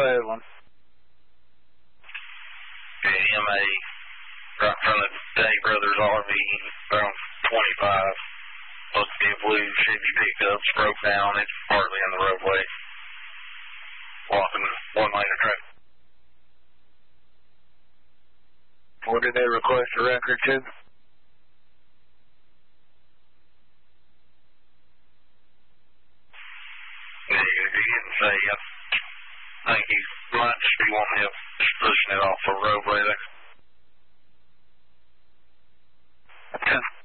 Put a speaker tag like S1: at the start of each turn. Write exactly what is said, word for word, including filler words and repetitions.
S1: bad one.
S2: Okay, M A, right in front of Day Brothers R V, around twenty-five. Looks to be a blue Chevy pickup, broke down. It's partly in the roadway. Blocking one lane of traffic.
S1: What did they request a record to?
S2: Negative, he didn't say. I think he might just be wanting help just pushing it off the roadway there.
S1: Okay.